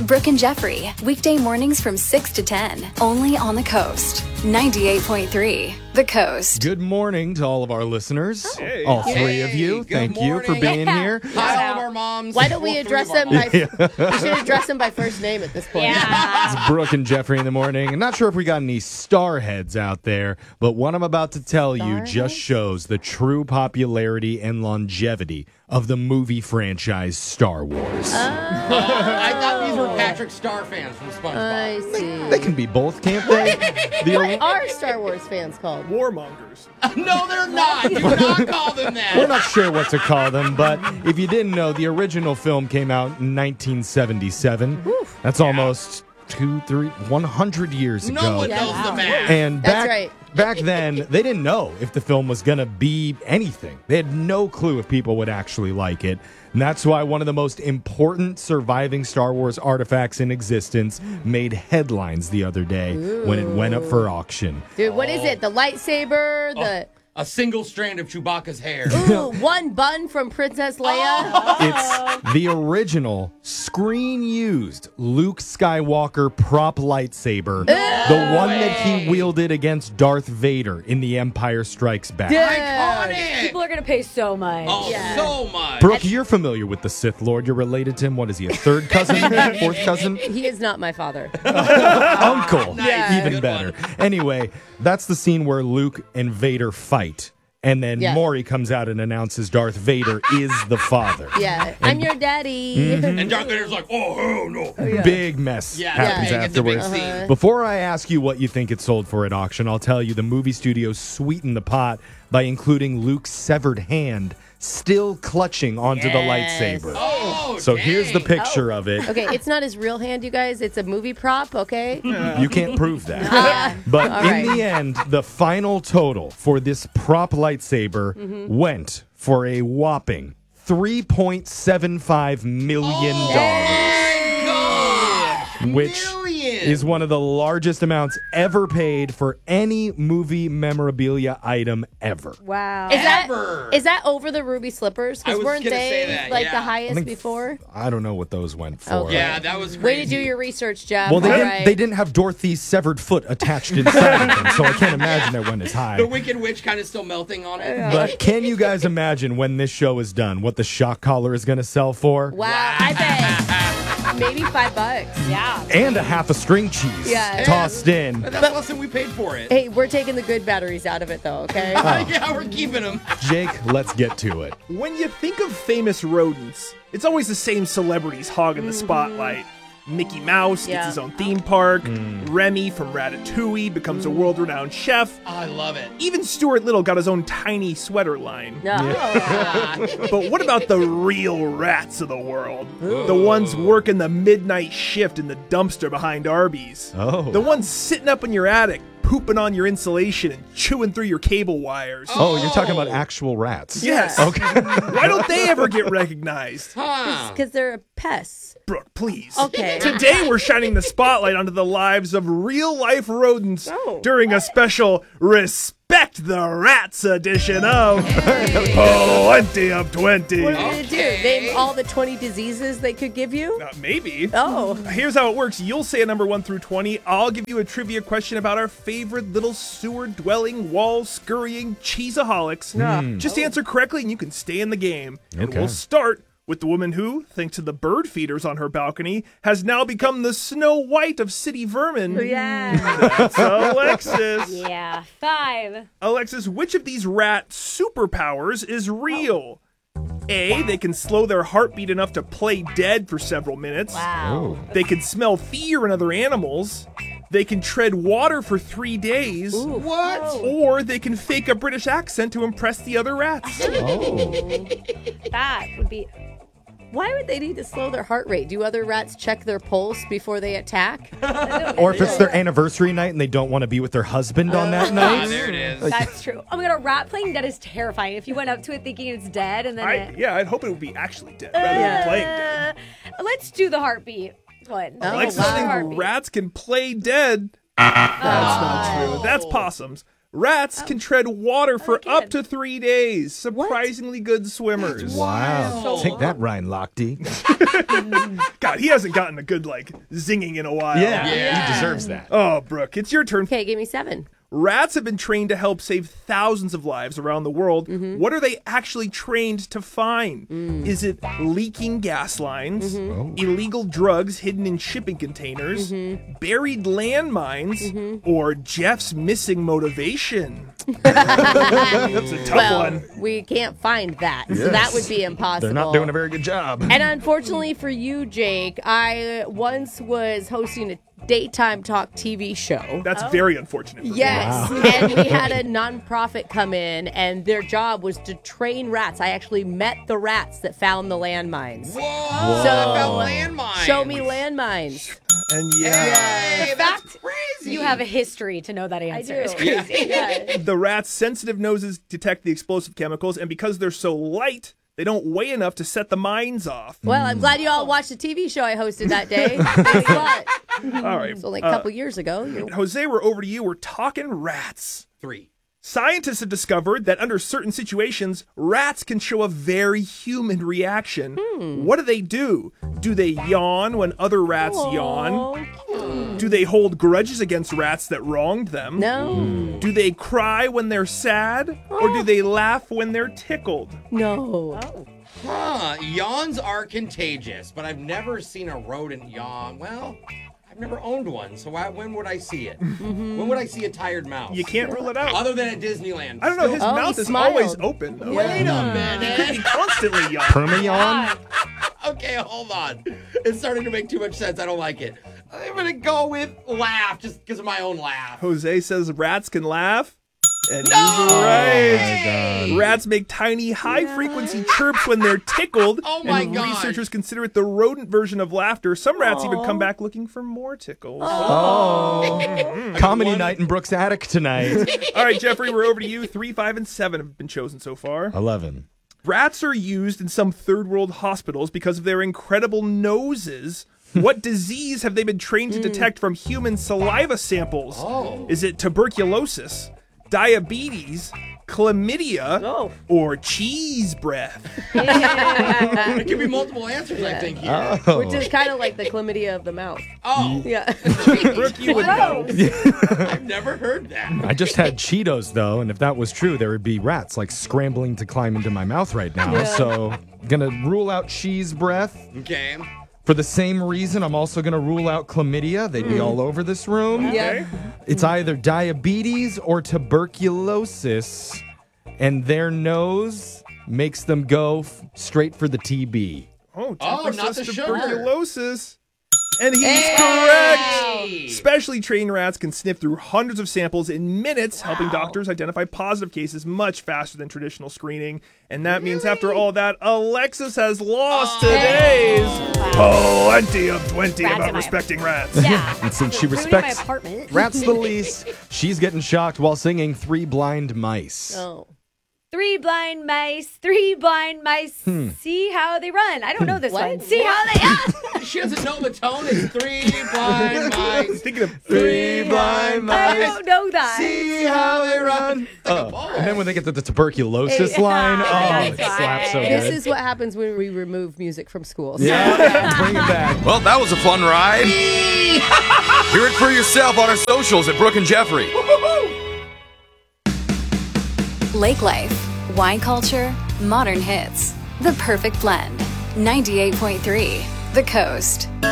Brooke and Jeffrey, weekday mornings from 6 to 10, only on the Coast. 98.3, The Coast. Good morning to all of our listeners. Hey. All three of you. Good Thank you for morning. being here. Hi, all of our moms. Why don't we Well, address three of them our by? moms. We should address them by first name at this point. It's Brooke and Jeffrey in the morning. I'm not sure if we got any starheads out there, but what I'm about to tell you just shows the true popularity and longevity of the movie franchise Star Wars. I thought these were Patrick Star fans from SpongeBob. I see. They can be both, can't they? What are Star Wars fans called? Warmongers. No, they're not. Do not call them that. We're not sure what to call them, but if you didn't know, the original film came out in 1977. That's almost 100 years ago. No one knows the math. And That's right. back then, they didn't know if the film was going to be anything. They had no clue if people would actually like it. And that's why one of the most important surviving Star Wars artifacts in existence made headlines the other day when it went up for auction. Dude, what is it? The lightsaber? The A single strand of Chewbacca's hair. ooh, one bun from Princess Leia? It's the original screen-used Luke Skywalker prop lightsaber, the one that he wielded against Darth Vader in The Empire Strikes Back. Iconic. People are going to pay so much. Oh, Yeah. so much. Brooke, you're familiar with the Sith Lord. You're related to him. What is he, a third cousin? Fourth cousin? He is not my father. Uncle. Nice. Even Good better. one. Anyway, that's the scene where Luke and Vader fight. And then Yeah. Maury comes out and announces Darth Vader is the father. Yeah, I'm your daddy. And Darth Vader's like, oh, hell no. Big mess Yeah, happens it's a big afterwards. scene. Before I ask you what you think it sold for at auction, I'll tell you the movie studio sweetened the pot by including Luke's severed hand still clutching onto the Yes. lightsaber. Oh, So here's the dang. picture of it. Okay, it's not his real hand, you guys. It's a movie prop, okay? You can't prove that. But all in right. the end, the final total for this prop lightsaber went for a whopping $3.75 million. My gosh. Which Million. is one of the largest amounts ever paid for any movie memorabilia item ever. Wow. Is that over the ruby slippers? I Because was weren't gonna they say that, like yeah. the I highest think- before? I don't know what those went for. Okay. Yeah, that was crazy. Way to do your research, Jeff. Well, All right. they didn't have Dorothy's severed foot attached inside of them, so I can't imagine it went as high. The Wicked Witch kind of still melting on it. But can you guys imagine when this show is done what the shock collar is going to sell for? Wow, I bet maybe $5. Yeah. And a half a string cheese Yeah. tossed in. That's less than we paid for it. Hey, we're taking the good batteries out of it, though. Okay. Yeah, we're keeping them. Jake, let's get to it. When you think of famous rodents, it's always the same celebrities hogging the spotlight. Mickey Mouse Yeah. gets his own theme park. Remy from Ratatouille becomes a world-renowned chef. I love it. Even Stuart Little got his own tiny sweater line. No. But what about the real rats of the world? The ones working the midnight shift in the dumpster behind Arby's. Oh. The ones sitting up in your attic, pooping on your insulation and chewing through your cable wires. Oh, you're talking about actual rats. Yes. Okay. Why don't they ever get recognized? Huh. Because they're pests. Brooke, please. Okay. Today we're shining the spotlight onto the lives of real-life rodents during a special Respect the Rats edition of Plenty of 20. What are we going to do? Name all the 20 diseases they could give you? Maybe. Oh. Here's how it works. You'll say a number 1 through 20. I'll give you a trivia question about our favorite little sewer-dwelling, wall-scurrying cheeseaholics. Just answer correctly and you can stay in the game. And Okay. we'll start with the woman who, thanks to the bird feeders on her balcony, has now become the Snow White of city vermin. Yeah. That's Alexis. Yeah. 5. Alexis, which of these rat superpowers is real? A, they can slow their heartbeat enough to play dead for several minutes. Wow. They can smell fear in other animals. They can tread water for 3 days. What? Or they can fake a British accent to impress the other rats. That would be. Why would they need to slow their heart rate? Do other rats check their pulse before they attack? Or if it's their anniversary night and they don't want to be with their husband on that Ah, night. there it is. That's true. Oh my god, a rat playing dead is terrifying. If you went up to it thinking it's dead and then I'd hope it would be actually dead rather than playing dead. Let's do the heartbeat one. Alexis wow. thinks Heartbeat. rats can play dead. That's not true. That's possums. Rats can tread water for they up can. to 3 days. Surprisingly good swimmers. Wow. Take that, Ryan Lochte. God, he hasn't gotten a good, zinging in a while. Yeah, he deserves that. Oh, Brooke, it's your turn. Okay, give me 7. Rats have been trained to help save thousands of lives around the world. What are they actually trained to find? Is it leaking gas lines, illegal drugs hidden in shipping containers, buried landmines, or Jeff's missing motivation? That's a tough one. We can't find that, so that would be impossible. They're not doing a very good job. And unfortunately for you, Jake, I once was hosting a daytime talk TV show. That's very unfortunate for me. Yes, and we had a nonprofit come in, and their job was to train rats. I actually met the rats that found the landmines. Whoa! So About landmines. show me landmines. And Hey, The that's fact crazy. you have a history to know that answer. It's Yeah. crazy. Yeah. the rats' sensitive noses detect the explosive chemicals, and because they're so light, they don't weigh enough to set the mines off. Well, I'm glad you all watched the TV show I hosted that day. Guess what? All right. It's only a couple years ago. Jose, we're over to you. We're talking rats. 3. Scientists have discovered that under certain situations, rats can show a very human reaction. What do? Do they yawn when other rats yawn? Do they hold grudges against rats that wronged them? No. Do they cry when they're sad? Or do they laugh when they're tickled? No. Huh. Yawns are contagious, but I've never seen a rodent yawn. Well, I've never owned one, so when would I see it? When would I see a tired mouse? You can't rule it out. Other than at Disneyland. I don't know. His Oh, mouth he is smiled. always open, though. Wait a He minute. could be constantly yawning. Perma-yawn? Okay, hold on. It's starting to make too much sense. I don't like it. I'm going to go with laugh just because of my own laugh. Jose says rats can laugh. And he's Oh right. Rats make tiny, high-frequency chirps when they're tickled. Oh, my and gosh. researchers consider it the rodent version of laughter. Some rats even come back looking for more tickles. Comedy night in Brooks' attic tonight. All right, Jeffrey, we're over to you. 3, 5, and 7 have been chosen so far. 11. Rats are used in some third-world hospitals because of their incredible noses. What disease have they been trained to detect from human saliva samples? Oh. Is it tuberculosis, diabetes, chlamydia, or cheese breath? It could be multiple answers, I think, here. Which is kind of like the chlamydia of the mouth. Oh, Yeah. Brooke, you would know. I've never heard that. I just had Cheetos, though, and if that was true, there would be rats scrambling to climb into my mouth right now. So, gonna rule out cheese breath. Okay. For the same reason, I'm also gonna rule out chlamydia. They'd be all over this room. Okay. It's either diabetes or tuberculosis, and their nose makes them go straight for the TB. Oh, Oh, Jeffrey not says the sugar. tuberculosis. And he's Hey! correct. Specially trained rats can sniff through hundreds of samples in minutes, helping doctors identify positive cases much faster than traditional screening. And that means after all that, Alexis has lost today's plenty of 20 Rats about in my- respecting rats. Yeah. And since she Ruining my respects apartment. rats the least, she's getting shocked while singing Three Blind Mice. Oh. 3 blind mice, 3 blind mice. See how they run. I don't know this What? one. See how they. She doesn't know the tone. It's 3 blind mice. Thinking of Three blind I mice. don't know that. See how they run. And then when they get to the tuberculosis Hey, line, that's it slaps so This good. is what happens when we remove music from schools. Yeah, bring it back. Well, that was a fun ride. Hear it for yourself on our socials at Brooke and Jeffrey. Lake life, wine culture, modern hits. The perfect blend. 98.3 The Coast.